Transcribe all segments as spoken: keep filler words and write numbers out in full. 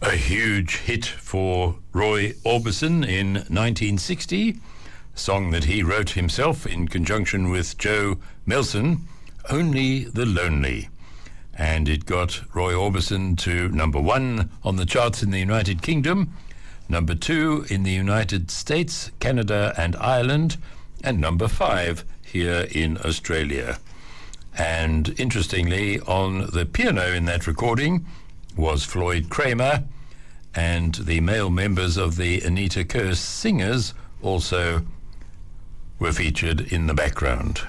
A huge hit for Roy Orbison in nineteen sixty, a song that he wrote himself in conjunction with Joe Melson, Only the Lonely. And it got Roy Orbison to number one on the charts in the United Kingdom, number two in the United States, Canada and Ireland, and number five here in Australia. And interestingly, on the piano in that recording was Floyd Kramer, and the male members of the Anita Kerr Singers also were featured in the background.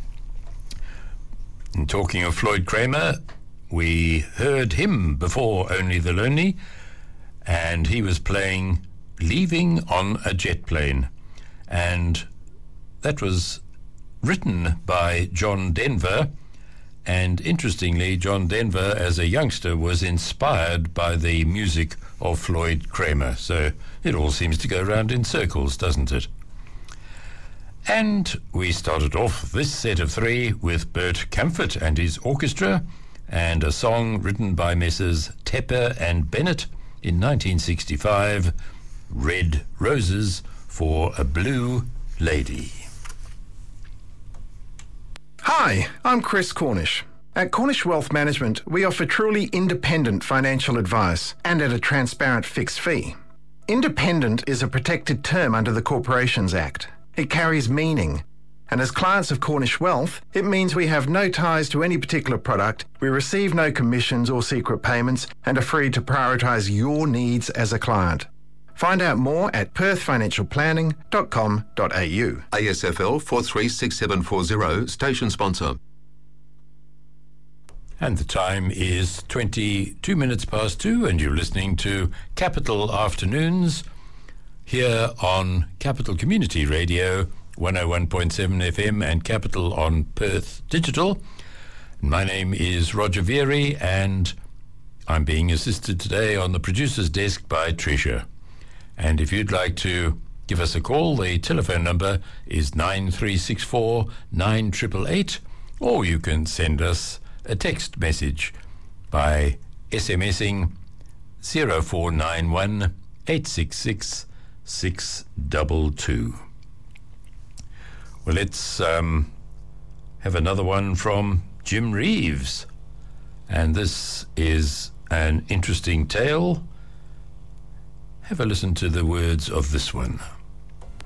And talking of Floyd Kramer, we heard him before Only the Lonely, and he was playing Leaving on a Jet Plane, and that was written by John Denver. And interestingly, John Denver, as a youngster, was inspired by the music of Floyd Kramer. So it all seems to go round in circles, doesn't it? And we started off this set of three with Bert Kaempfert and his orchestra, and a song written by Messrs. Tepper and Bennett in nineteen sixty-five, Red Roses for a Blue Lady. Hi, I'm Chris Cornish. At Cornish Wealth Management, we offer truly independent financial advice and at a transparent fixed fee. Independent is a protected term under the Corporations Act. It carries meaning. And as clients of Cornish Wealth, it means we have no ties to any particular product, we receive no commissions or secret payments, and are free to prioritise your needs as a client. Find out more at perth financial planning dot com dot a u. A S F L four three six seven four zero, station sponsor. And the time is twenty-two minutes past two, and you're listening to Capital Afternoons here on Capital Community Radio, one oh one point seven F M, and Capital on Perth Digital. My name is Roger Veary, and I'm being assisted today on the producer's desk by Tricia. And if you'd like to give us a call, the telephone number is nine three six four, nine eight eight eight, or you can send us a text message by SMSing zero four nine one, eight six six, six two two. Well, let's um, have another one from Jim Reeves. And this is an interesting tale. Have a listen to the words of this one.